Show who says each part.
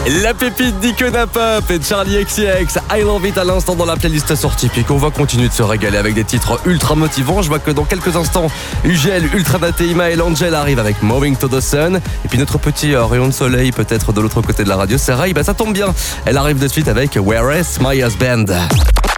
Speaker 1: La pépite d'Icona Pop et Charlie XCX, I Love It à l'instant dans la playlist sortie. Puis qu'on va continuer de se régaler avec des titres ultra motivants. Je vois que dans quelques instants, Ugel, Ultra Dateima et l'Angel arrivent avec Moving to the Sun. Et puis notre petit rayon de soleil peut-être de l'autre côté de la radio, c'est Ray. Ça tombe bien, elle arrive de suite avec Where is My Husband.